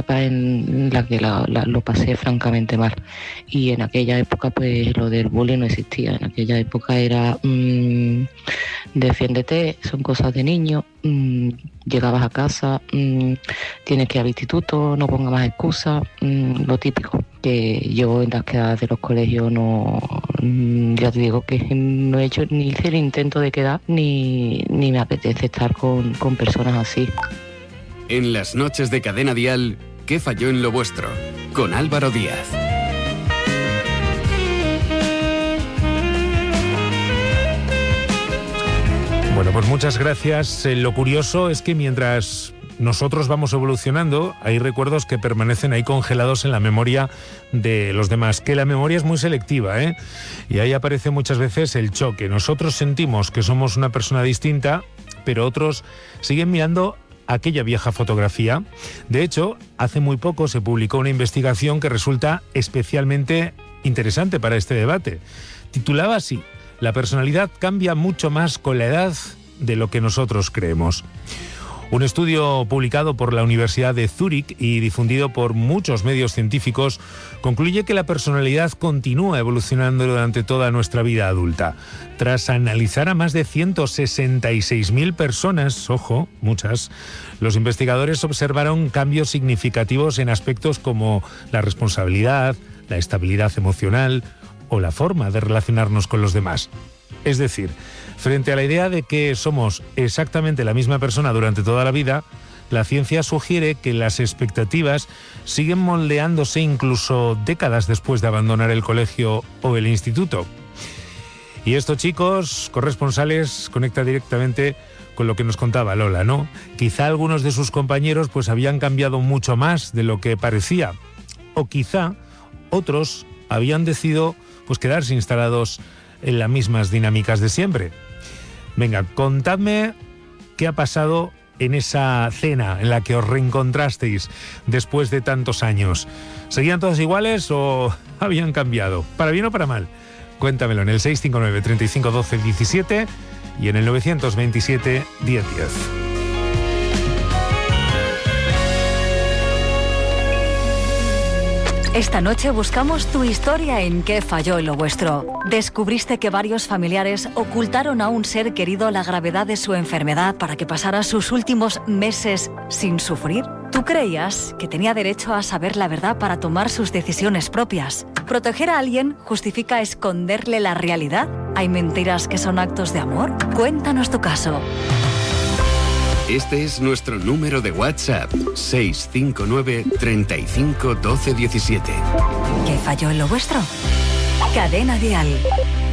etapa en la que lo pasé francamente mal. Y en aquella época pues lo del bullying no existía. En aquella época era defiéndete, son cosas de niño, llegabas a casa, tienes que ir al instituto, no pongas más excusas, lo típico. Que yo en las quedadas de los colegios no, ya te digo que no he hecho ni hice el intento de quedar ni me apetece estar con personas así. En las noches de Cadena Dial, ¿qué falló en lo vuestro? Con Álvaro Díaz. Bueno, pues muchas gracias. Lo curioso es que mientras nosotros vamos evolucionando, hay recuerdos que permanecen ahí congelados en la memoria de los demás, que la memoria es muy selectiva, ¿eh? Y ahí aparece muchas veces el choque. Nosotros sentimos que somos una persona distinta, pero otros siguen mirando aquella vieja fotografía. De hecho, hace muy poco se publicó una investigación que resulta especialmente interesante para este debate. Titulaba así: la personalidad cambia mucho más con la edad de lo que nosotros creemos. Un estudio publicado por la Universidad de Zúrich y difundido por muchos medios científicos concluye que la personalidad continúa evolucionando durante toda nuestra vida adulta. Tras analizar a más de 166.000 personas, ojo, muchas, los investigadores observaron cambios significativos en aspectos como la responsabilidad, la estabilidad emocional o la forma de relacionarnos con los demás. Es decir, frente a la idea de que somos exactamente la misma persona durante toda la vida, la ciencia sugiere que las expectativas siguen moldeándose incluso décadas después de abandonar el colegio o el instituto. Y esto, chicos, corresponsales, conecta directamente con lo que nos contaba Lola, ¿no? Quizá algunos de sus compañeros pues habían cambiado mucho más de lo que parecía, o quizá otros habían decidido pues quedarse instalados en las mismas dinámicas de siempre. Venga, contadme qué ha pasado en esa cena en la que os reencontrasteis después de tantos años. ¿Seguían todos iguales o habían cambiado? ¿Para bien o para mal? Cuéntamelo en el 659 35 12 17 y en el 927 10 10. Esta noche buscamos tu historia en ¿Qué falló en lo vuestro? ¿Descubriste que varios familiares ocultaron a un ser querido la gravedad de su enfermedad para que pasara sus últimos meses sin sufrir? ¿Tú creías que tenía derecho a saber la verdad para tomar sus decisiones propias? ¿Proteger a alguien justifica esconderle la realidad? ¿Hay mentiras que son actos de amor? Cuéntanos tu caso. Este es nuestro número de WhatsApp, 659 35 12 17. ¿Qué falló en lo vuestro? Cadena Dial.